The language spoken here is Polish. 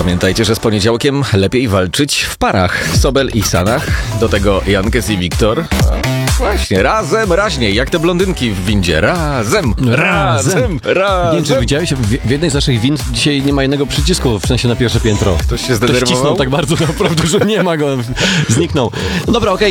Pamiętajcie, że z poniedziałkiem lepiej walczyć w parach. Sobel i Sanach, do tego Jankes i Wiktor. Właśnie, razem, raźniej, jak te blondynki w windzie. Razem. Nie wiem, czy widziałeś, w jednej z naszych wind dzisiaj nie ma jednego przycisku, w sensie na pierwsze piętro. Ktoś się Ktoś zdenerwował? wcisnął tak bardzo naprawdę, że nie ma go, zniknął. No dobra, okej.